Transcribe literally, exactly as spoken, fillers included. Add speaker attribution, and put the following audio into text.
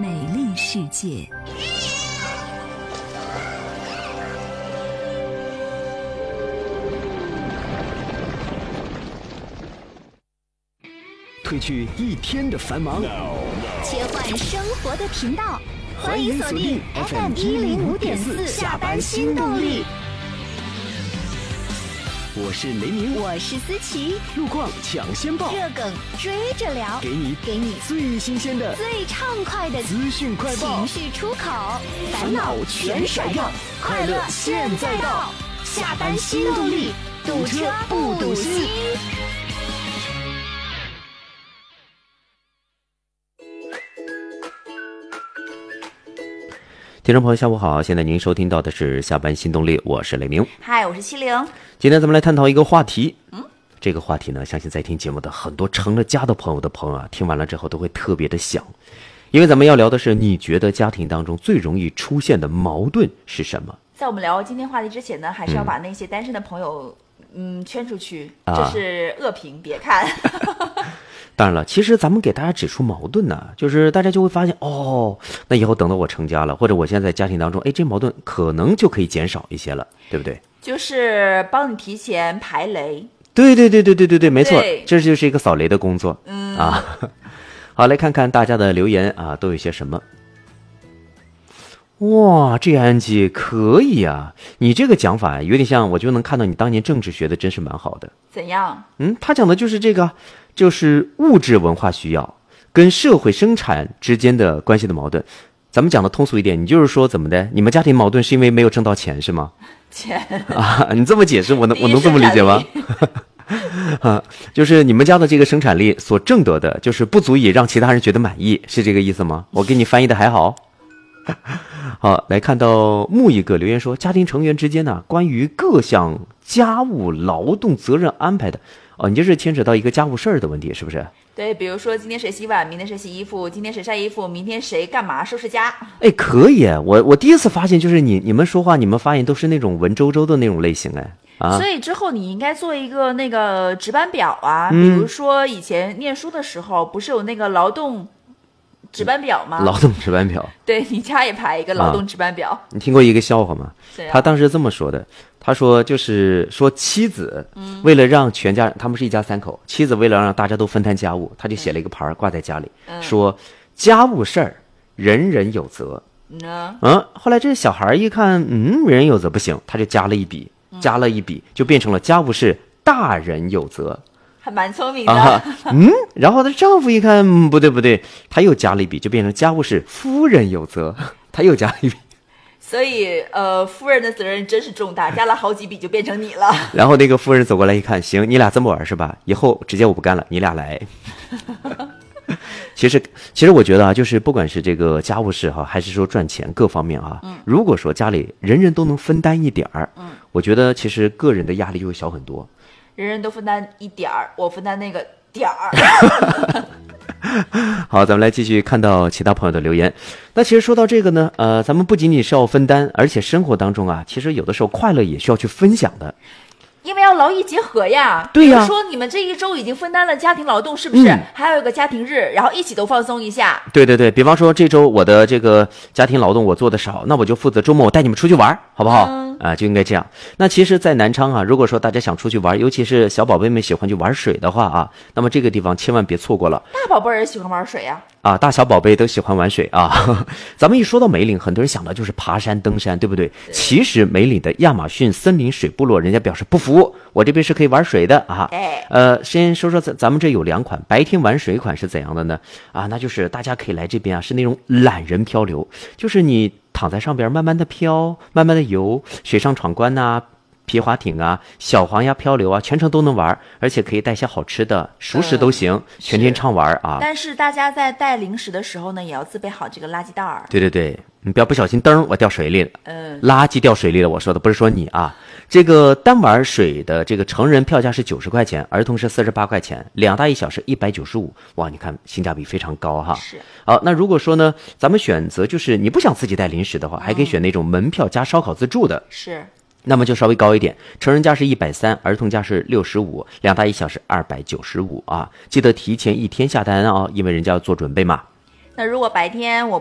Speaker 1: 美丽世界。
Speaker 2: 褪去一天的繁忙，
Speaker 1: 切换生活的频道，
Speaker 2: 欢迎锁定 F M 一零五点四下班新动力。我是雷鸣，
Speaker 1: 我是思琪，
Speaker 2: 路况抢先报，
Speaker 1: 热梗追着聊，
Speaker 2: 给你
Speaker 1: 给你
Speaker 2: 最新鲜的、
Speaker 1: 最畅快的
Speaker 2: 资讯快报，
Speaker 1: 情绪出口，
Speaker 2: 烦恼全甩掉，快乐现在到，下班新动力，堵车不堵心。
Speaker 3: 听众朋友下午好，现在您收听到的是下班新动力，我是雷鸣。
Speaker 4: 嗨，我是七零。
Speaker 3: 今天咱们来探讨一个话题，嗯，这个话题呢，相信在听节目的很多成了家的朋友的朋友啊，听完了之后都会特别的想，因为咱们要聊的是，你觉得家庭当中最容易出现的矛盾是什么？
Speaker 4: 在我们聊今天话题之前呢，还是要把那些单身的朋友，嗯，嗯圈出去，
Speaker 3: 啊、
Speaker 4: 这是恶评，别看。
Speaker 3: 当然了，其实咱们给大家指出矛盾呢，就是大家就会发现，哦，那以后等到我成家了，或者我现在在家庭当中，哎，这矛盾可能就可以减少一些了，对不对？
Speaker 4: 就是帮你提前排雷。
Speaker 3: 对对对对对对对，没错，
Speaker 4: 对
Speaker 3: 这就是一个扫雷的工作。嗯啊，好，来看看大家的留言啊，都有些什么。哇，这安吉可以啊！你这个讲法有点像，我就能看到你当年政治学的真是蛮好的。
Speaker 4: 怎样？
Speaker 3: 嗯，他讲的就是这个，就是物质文化需要跟社会生产之间的关系的矛盾。咱们讲的通俗一点，你就是说怎么的？你们家庭矛盾是因为没有挣到钱是吗？
Speaker 4: 钱
Speaker 3: 啊，你这么解释，我能我能这么理解吗？啊，就是你们家的这个生产力所挣得的，就是不足以让其他人觉得满意，是这个意思吗？我给你翻译的还好。好，来看到木一个留言说，家庭成员之间呢、啊，关于各项家务劳动责任安排的，哦，你这是牵扯到一个家务事儿的问题，是不是？
Speaker 4: 对，比如说今天谁洗碗，明天谁洗衣服，今天谁晒衣服，明天谁干嘛收拾家。
Speaker 3: 哎，可以，我我第一次发现，就是你你们说话，你们发言都是那种文绉绉的那种类型，哎。啊、
Speaker 4: 所以之后你应该做一个那个值班表啊，
Speaker 3: 嗯、
Speaker 4: 比如说以前念书的时候，不是有那个劳动值班表吗？
Speaker 3: 劳动值班表，
Speaker 4: 对，你家也排一个劳动值班表。啊、
Speaker 3: 你听过一个笑话吗？
Speaker 4: 啊、
Speaker 3: 他当时这么说的，他说就是说妻子为了让全家人，他们是一家三口，妻子为了让大家都分摊家务，他就写了一个牌挂在家里，嗯、说家务事儿人人有责。
Speaker 4: 嗯，
Speaker 3: 嗯，后来这小孩一看，嗯，人人有责不行，他就加了一笔，加了一笔，就变成了家务事大人有责。
Speaker 4: 还蛮聪明的、
Speaker 3: 啊，嗯，然后她丈夫一看、嗯，不对不对，他又加了一笔，就变成家务事夫人有责，他又加了一笔。
Speaker 4: 所以，呃，夫人的责任真是重大，加了好几笔就变成你了。
Speaker 3: 然后那个夫人走过来一看，行，你俩这么玩是吧？以后直接我不干了，你俩来。其实，其实我觉得啊，就是不管是这个家务事哈，还是说赚钱各方面哈，嗯，如果说家里人人都能分担一点儿，嗯，我觉得其实个人的压力就会小很多。
Speaker 4: 人人都分担一点儿，我分担那个点儿。
Speaker 3: 好，咱们来继续看到其他朋友的留言。那其实说到这个呢，呃，咱们不仅仅是要分担，而且生活当中啊，其实有的时候快乐也需要去分享的。
Speaker 4: 因为要劳逸结合呀，
Speaker 3: 对呀。
Speaker 4: 比如说你们这一周已经分担了家庭劳动，是不是？嗯、还有一个家庭日，然后一起都放松一下。
Speaker 3: 对对对，比方说这周我的这个家庭劳动我做的少，那我就负责周末我带你们出去玩，好不好？嗯、啊，就应该这样。那其实，在南昌啊，如果说大家想出去玩，尤其是小宝贝们喜欢去玩水的话啊，那么这个地方千万别错过了。
Speaker 4: 大宝贝儿也喜欢玩水呀、
Speaker 3: 啊。啊，大小宝贝都喜欢玩水啊。咱们一说到梅岭，很多人想到就是爬山登山，对不对？其实梅岭的亚马逊森林水部落，人家表示不服，我这边是可以玩水的啊。呃，先说说咱咱们这有两款白天玩水款是怎样的呢？啊，那就是大家可以来这边啊，是那种懒人漂流，就是你躺在上边慢慢的飘，慢慢的游，水上闯关呐、啊。皮划艇啊，小黄鸭漂流啊，全程都能玩，而且可以带些好吃的，熟食都行，嗯、全天畅玩啊。
Speaker 4: 但是大家在带零食的时候呢，也要自备好这个垃圾袋儿。
Speaker 3: 对对对，你不要不小心噔，我掉水里了。
Speaker 4: 嗯，
Speaker 3: 垃圾掉水里了，我说的不是说你啊。这个单玩水的这个成人票价是九十块钱，儿童是四十八块钱，两大一小是一百九十五。哇，你看性价比非常高哈。
Speaker 4: 是。
Speaker 3: 好，那如果说呢，咱们选择就是你不想自己带零食的话，还可以选那种门票加烧烤自助的。
Speaker 4: 是。
Speaker 3: 那么就稍微高一点，成人价是一百三，儿童价是六十五，两大一小是二百九十五啊！记得提前一天下单啊，因为人家要做准备嘛。
Speaker 4: 那如果白天我